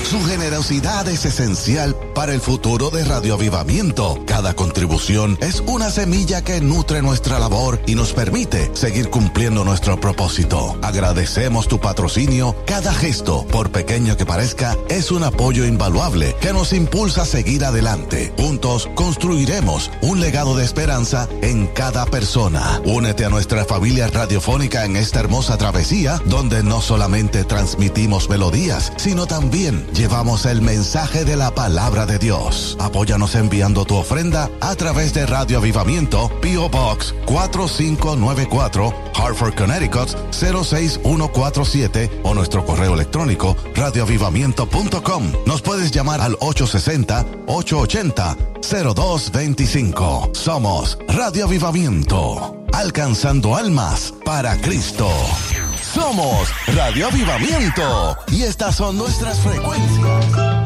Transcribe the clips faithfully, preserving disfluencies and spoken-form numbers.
Su generosidad es esencial para el futuro de Radio Avivamiento. Cada contribución es una semilla que nutre nuestra labor y nos permite seguir cumpliendo nuestro propósito. Agradecemos tu patrocinio. Cada gesto, por pequeño que parezca, es un apoyo invaluable que nos impulsa a seguir adelante. Juntos construiremos un legado de esperanza en cada persona. Únete a nuestra familia radiofónica en esta hermosa travesía, donde no solamente transmitimos melodías, sino también llevamos el mensaje de la palabra de Dios. Apóyanos enviando tu ofrenda a través de Radio Avivamiento, P O Box cuatro cinco nueve cuatro, Hartford, Connecticut cero seis uno cuatro siete o nuestro correo electrónico radio avivamiento punto com. Nos puedes llamar al ocho seis cero, ocho ocho cero, cero dos dos cinco. Somos Radio Avivamiento, alcanzando almas para Cristo. Somos Radio Avivamiento y estas son nuestras frecuencias.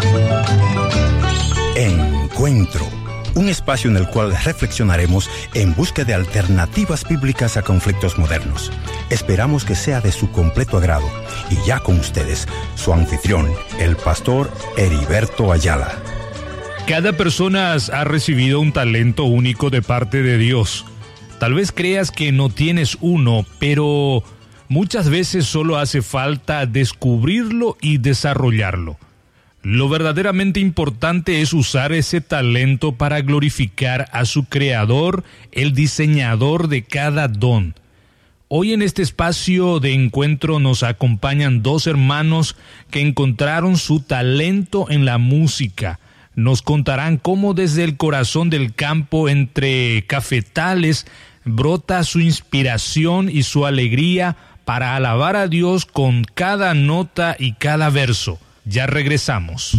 Encuentro, un espacio en el cual reflexionaremos en busca de alternativas bíblicas a conflictos modernos. Esperamos que sea de su completo agrado. Y ya con ustedes, su anfitrión, el pastor Heriberto Ayala. Cada persona ha recibido un talento único de parte de Dios. Tal vez creas que no tienes uno, pero muchas veces solo hace falta descubrirlo y desarrollarlo. Lo verdaderamente importante es usar ese talento para glorificar a su creador, el diseñador de cada don. Hoy en este espacio de encuentro nos acompañan dos hermanos que encontraron su talento en la música. Nos contarán cómo desde el corazón del campo, entre cafetales, brota su inspiración y su alegría para alabar a Dios con cada nota y cada verso. Ya regresamos.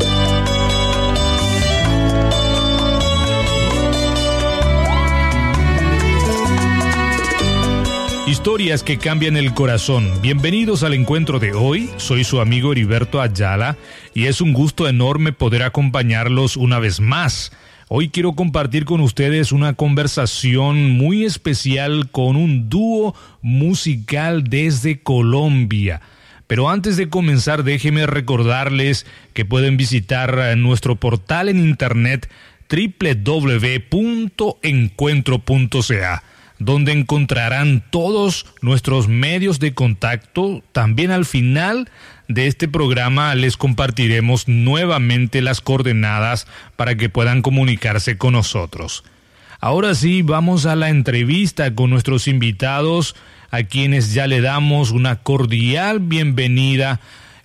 Historias que cambian el corazón. Bienvenidos al encuentro de hoy. Soy su amigo Heriberto Ayala y es un gusto enorme poder acompañarlos una vez más. Hoy quiero compartir con ustedes una conversación muy especial con un dúo musical desde Colombia. Pero antes de comenzar, déjenme recordarles que pueden visitar nuestro portal en internet doble u doble u doble u punto encuentro punto c a, donde encontrarán todos nuestros medios de contacto. También al final de este programa les compartiremos nuevamente las coordenadas para que puedan comunicarse con nosotros. Ahora sí, vamos a la entrevista con nuestros invitados, a quienes ya le damos una cordial bienvenida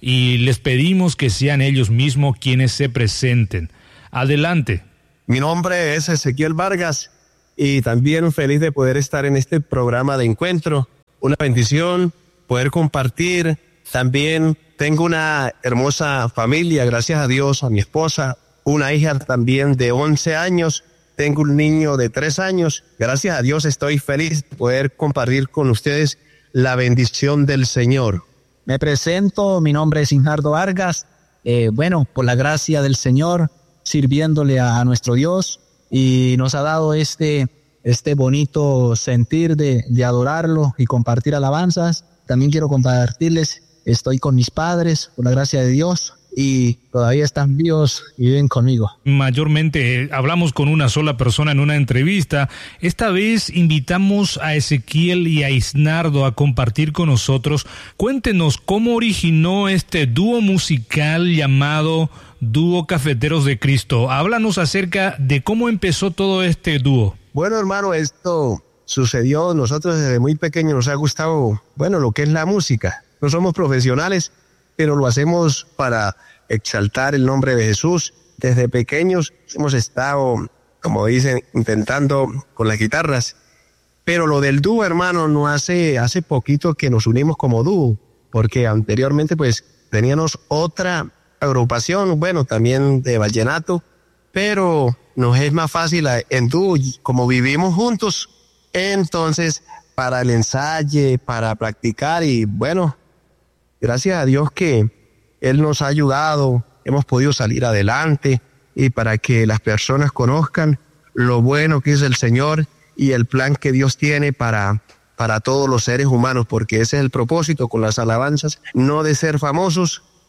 y les pedimos que sean ellos mismos quienes se presenten. Adelante. Mi nombre es Ezequiel Vargas y también feliz de poder estar en este programa de encuentro. Una bendición poder compartir. También tengo una hermosa familia, gracias a Dios, a mi esposa, una hija también de once años. Tengo un niño de tres años. Gracias a Dios estoy feliz de poder compartir con ustedes la bendición del Señor. Me presento, mi nombre es Injardo Vargas. Eh, bueno, por la gracia del Señor, sirviéndole a, a nuestro Dios, y nos ha dado este, este bonito sentir de, de adorarlo y compartir alabanzas. También quiero compartirles, estoy con mis padres, por la gracia de Dios, y todavía están vivos y viven conmigo. Mayormente eh, hablamos con una sola persona en una entrevista. Esta vez invitamos a Ezequiel y a Isnardo a compartir con nosotros. Cuéntenos cómo originó este dúo musical llamado Dúo Cafeteros de Cristo. Háblanos acerca de cómo empezó todo este dúo. Bueno, hermano, esto sucedió, nosotros desde muy pequeños nos ha gustado, bueno, lo que es la música. No somos profesionales, pero lo hacemos para exaltar el nombre de Jesús. Desde pequeños hemos estado, como dicen, intentando con las guitarras. Pero lo del dúo, hermano, no hace, hace poquito que nos unimos como dúo, porque anteriormente pues teníamos otra agrupación, bueno, también de vallenato, pero nos es más fácil en dúo, como vivimos juntos, entonces para el ensayo, para practicar, y bueno, gracias a Dios que Él nos ha ayudado, hemos podido salir adelante, y para que las personas conozcan lo bueno que es el Señor y el plan que Dios tiene para, para todos los seres humanos, porque ese es el propósito con las alabanzas, no de ser famosos,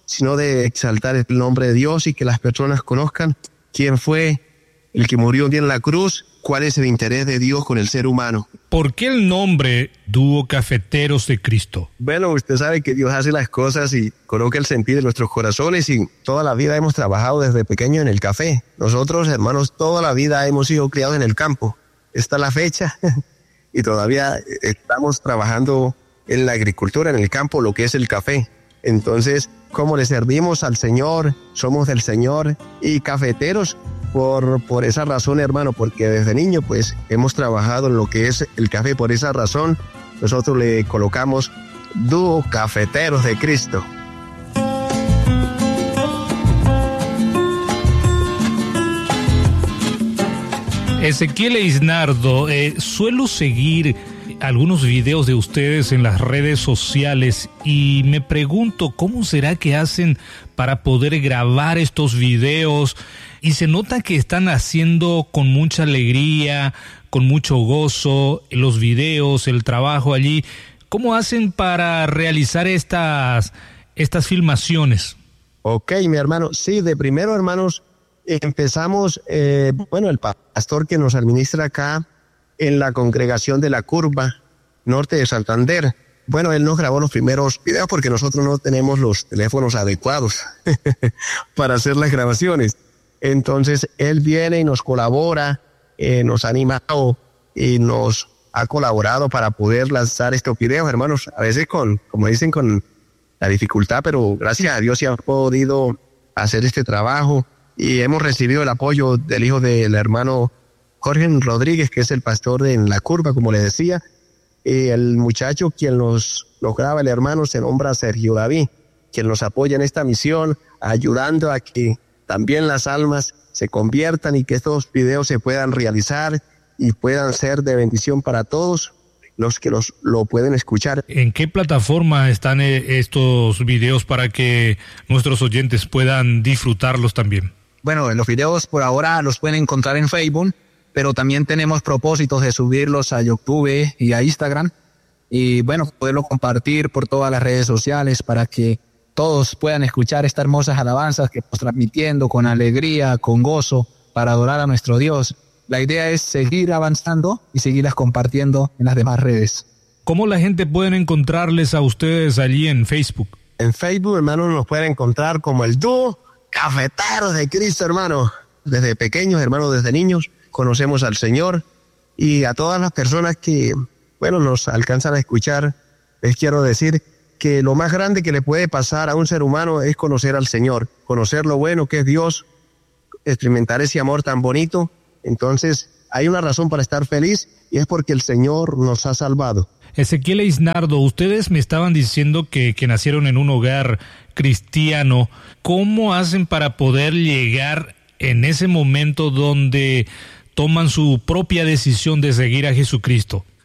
sino de exaltar el nombre de Dios y que las personas conozcan quién fue el que murió un día en la cruz, cuál es el interés de Dios con el ser humano. ¿Por qué el nombre Dúo Cafeteros de Cristo? Bueno, usted sabe que Dios hace las cosas y coloca el sentido en nuestros corazones, y toda la vida hemos trabajado desde pequeño en el café. Nosotros, hermanos, toda la vida hemos sido criados en el campo. Esta es la fecha y todavía estamos trabajando en la agricultura, en el campo, lo que es el café. Entonces, como le servimos al Señor, somos del Señor y cafeteros por, por esa razón, hermano, porque desde niño pues hemos trabajado en lo que es el café. Por esa razón nosotros le colocamos Dúo Cafeteros de Cristo. Ezequiel e Isnardo, eh, suelo seguir algunos videos de ustedes en las redes sociales y me pregunto cómo será que hacen para poder grabar estos videos, y se nota que están haciendo con mucha alegría, con mucho gozo los videos, el trabajo allí. ¿Cómo hacen para realizar estas, estas filmaciones? Ok, mi hermano, sí, de primero, hermanos, empezamos, eh, bueno, el pastor que nos administra acá en la congregación de la Curva Norte de Santander, bueno, él nos grabó los primeros videos porque nosotros no tenemos los teléfonos adecuados para hacer las grabaciones. Entonces, él viene y nos colabora, eh, nos ha animado y nos ha colaborado para poder lanzar estos videos, hermanos, a veces con, como dicen, con la dificultad, pero gracias a Dios se ha podido hacer este trabajo y hemos recibido el apoyo del hijo del hermano Jorge Rodríguez, que es el pastor de La Curva, como le decía. Y el muchacho quien los, los graba, el hermano, se nombra Sergio David, quien nos apoya en esta misión, ayudando a que también las almas se conviertan y que estos videos se puedan realizar y puedan ser de bendición para todos los que los, lo pueden escuchar. ¿En qué plataforma están estos videos para que nuestros oyentes puedan disfrutarlos también? Bueno, los videos por ahora los pueden encontrar en Facebook, pero también tenemos propósitos de subirlos a YouTube y a Instagram y bueno, poderlo compartir por todas las redes sociales para que todos puedan escuchar estas hermosas alabanzas que estamos transmitiendo con alegría, con gozo, para adorar a nuestro Dios. La idea es seguir avanzando y seguirlas compartiendo en las demás redes. ¿Cómo la gente puede encontrarles a ustedes allí en Facebook? En Facebook, hermanos, nos pueden encontrar como el Dúo Cafeteros de Cristo, hermano. Desde pequeños, hermanos, desde niños, conocemos al Señor, y a todas las personas que, bueno, nos alcanzan a escuchar, les quiero decir que lo más grande que le puede pasar a un ser humano es conocer al Señor, conocer lo bueno que es Dios, experimentar ese amor tan bonito. Entonces, hay una razón para estar feliz y es porque el Señor nos ha salvado. Ezequiel e Isnardo, ustedes me estaban diciendo que, que nacieron en un hogar cristiano. ¿Cómo hacen para poder llegar en ese momento donde toman su propia decisión de seguir a Jesucristo?